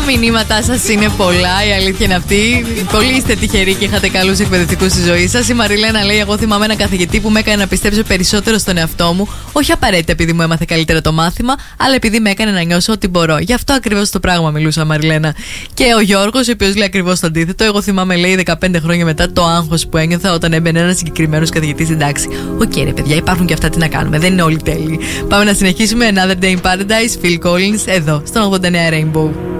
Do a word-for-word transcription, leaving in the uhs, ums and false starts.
μηνύματά σας είναι πολλά, η αλήθεια είναι αυτή. Πολύ είστε τυχεροί και είχατε καλούς εκπαιδευτικούς στη ζωή σας. Η Μαριλένα λέει: εγώ θυμάμαι έναν καθηγητή που με έκανε να πιστέψω περισσότερο στον εαυτό μου. Όχι απαραίτητα επειδή μου έμαθε καλύτερα το μάθημα, αλλά επειδή με έκανε να νιώσω ότι μπορώ. Γι' αυτό ακριβώς το πράγμα μιλούσα, Μαριλένα. Και ο Γιώργος, ο οποίος λέει ακριβώς το αντίθετο. Εγώ θυμάμαι, λέει, δεκαπέντε χρόνια μετά το άγχος που ένιωθα όταν έμπαινε ένας συγκεκριμένος καθηγητής στην τάξη. Οκ, okay, ρε παιδιά, υπάρχουν και αυτά, τι να κάνουμε. Δεν είναι όλοι τέλειοι. Πάμε να συνεχίσουμε. Another Day in Paradise, Phil Collins, εδώ, στον ογδόντα εννέα Rainbow.